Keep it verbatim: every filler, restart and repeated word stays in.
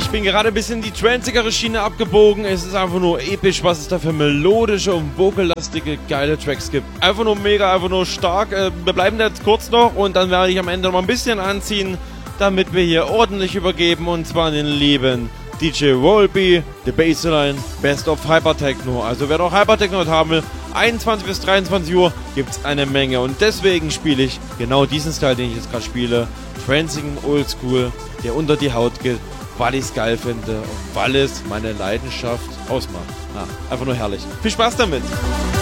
Ich bin gerade ein bisschen die tranzigere Schiene abgebogen. Es ist einfach nur episch, was es da für melodische und vokallastige geile Tracks gibt. Einfach nur mega, einfach nur stark. Äh, wir bleiben da jetzt kurz noch und dann werde ich am Ende noch mal ein bisschen anziehen, damit wir hier ordentlich übergeben, und zwar an den lieben D J Wolby, The Bassline, Best of Hypertechno. Also wer noch Hypertechno haben will, einundzwanzig bis dreiundzwanzig Uhr gibt's eine Menge, und deswegen spiele ich genau diesen Style, den ich jetzt gerade spiele. Transigen Oldschool, der unter die Haut geht, weil ich es geil finde und weil es meine Leidenschaft ausmacht. Ah, einfach nur herrlich. Viel Spaß damit!